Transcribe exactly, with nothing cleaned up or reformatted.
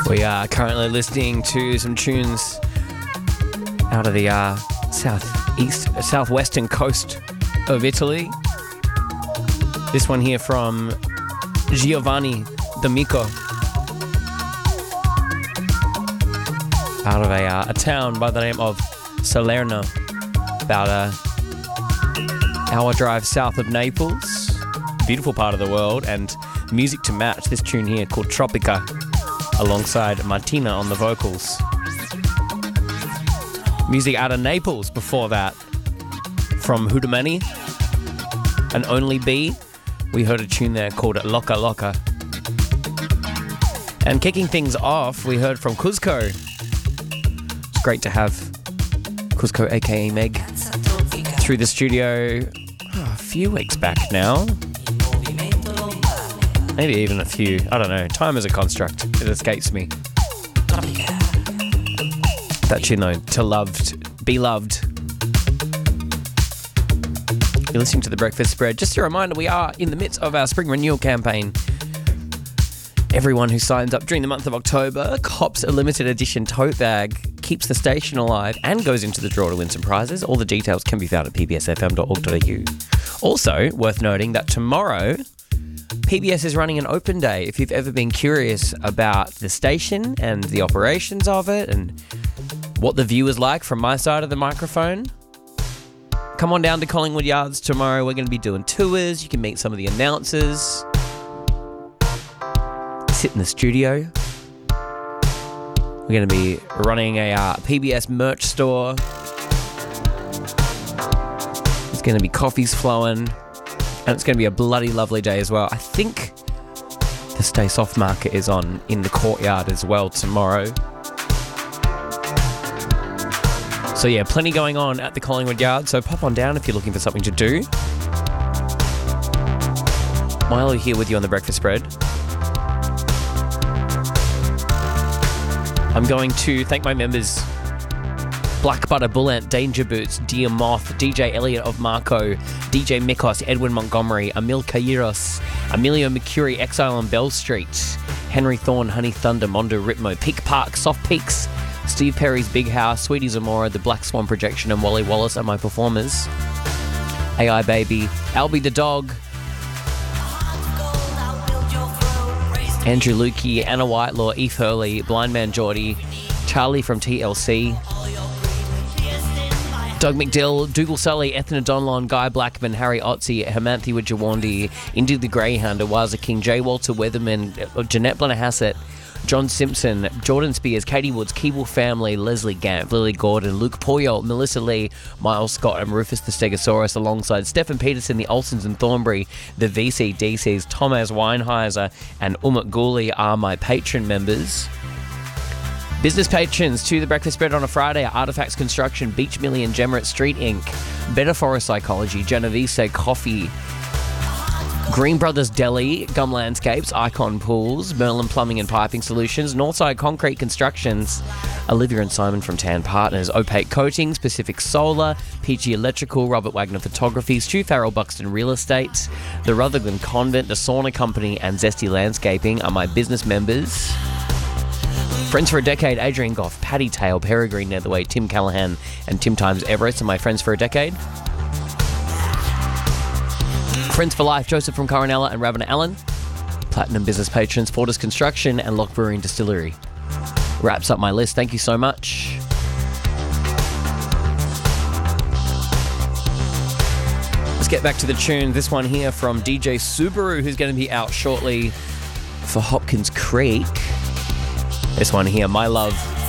We are currently listening to some tunes out of the uh, southeast, southwestern coast of Italy. This one here from Giovanni D'Amico, out of a, uh, a town by the name of Salerno, about a hour drive south of Naples. Beautiful part of the world, and music to match. This tune here called Tropica, alongside Martina on the vocals. Music out of Naples before that, from Hudamani and Only B. We heard a tune there called Loca Loca. And kicking things off, we heard from Cusco. It's great to have Cusco, aka Meg, through the studio oh, a few weeks back now. Maybe even a few. I don't know. Time is a construct. It escapes me. That tune though, To Loved, Be Loved. You're listening to The Breakfast Spread. Just a reminder, we are in the midst of our spring renewal campaign. Everyone who signs up during the month of October cops a limited edition tote bag, keeps the station alive, and goes into the draw to win some prizes. All the details can be found at p b s f m dot org dot a u. Also, worth noting that tomorrow, P B S is running an open day. If you've ever been curious about the station and the operations of it and what the view is like from my side of the microphone, come on down to Collingwood Yards tomorrow. We're going to be doing tours. You can meet some of the announcers, sit in the studio. We're going to be running a uh, P B S merch store. There's going to be coffees flowing. And it's going to be a bloody lovely day as well. I think the Stay Soft market is on in the courtyard as well tomorrow. So yeah, plenty going on at the Collingwood Yard. So pop on down if you're looking for something to do. Milo here with you on The Breakfast Spread. I'm going to thank my members: Black Butter Bullant, Danger Boots, Dear Moth, D J Elliot of Marco, D J Mikos, Edwin Montgomery, Emil Kairos, Emilio Mercury, Exile on Bell Street, Henry Thorne, Honey Thunder, Mondo Ritmo, Peak Park, Soft Peaks, Steve Perry's Big House, Sweetie Zamora, The Black Swan Projection, and Wally Wallace are my performers. A I Baby, Albie the Dog, Andrew Lukey, Anna Whitelaw, Eve Hurley, Blind Man Geordie, Charlie from T L C, Doug McDill, Dougal Sully, Ethna Donlon, Guy Blackman, Harry Otzi, Hermanthi Wijawandi, Indy the Greyhound, Awaza King, J. Walter Weatherman, Jeanette Blennerhassett, John Simpson, Jordan Spears, Katie Woods, Keeble Family, Leslie Gamp, Lily Gordon, Luke Poyol, Melissa Lee, Miles Scott, and Rufus the Stegosaurus, alongside Stephen Peterson, the Olsons and Thornbury, the V C D Cs, Thomas Weinheiser, and Umut Ghuli are my patron members. Business patrons to The Breakfast Spread on a Friday are Artifacts Construction, Beach Million, Gemeret Street Incorporated, Better Forest Psychology, Genovese Coffee, Green Brothers Deli, Gum Landscapes, Icon Pools, Merlin Plumbing and Piping Solutions, Northside Concrete Constructions, Olivia and Simon from Tan Partners, Opaque Coatings, Pacific Solar, Peachy Electrical, Robert Wagner Photography, Stu Farrell Buxton Real Estate, the Rutherglen Convent, the Sauna Company, and Zesty Landscaping are my business members. Friends for a Decade, Adrian Goff, Paddy Tail, Peregrine Netherway, Tim Callahan, and Tim Times Everest are my friends for a decade. Friends for Life, Joseph from Coronella and Ravana Allen. Platinum Business Patrons, Fortis Construction and Lock Brewery and Distillery. Wraps up my list. Thank you so much. Let's get back to the tune. This one here from D J Subaru, who's going to be out shortly for Hopkins Creek. This one here, My Love.